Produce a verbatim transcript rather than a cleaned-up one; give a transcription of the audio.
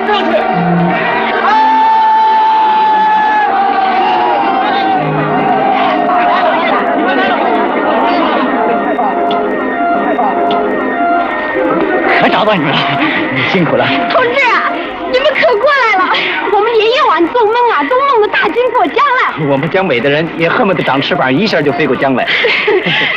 过去！ 可找到你了，你辛苦了。 同志啊，你们可过来了！我们连夜晚做梦啊，都梦到大军过江了。 我们江北的人也恨不得长翅膀，一下就飞过江来。